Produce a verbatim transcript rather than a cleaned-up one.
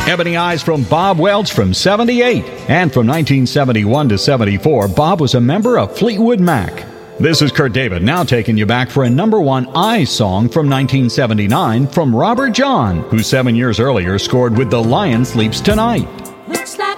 Ebony Eyes from Bob Welch from seventy-eight. And from nineteen seventy-one to seventy-four, Bob was a member of Fleetwood Mac. This is Kurt David, now taking you back for a number one I song from nineteen seventy-nine from Robert John, who seven years earlier scored with The Lion Sleeps Tonight.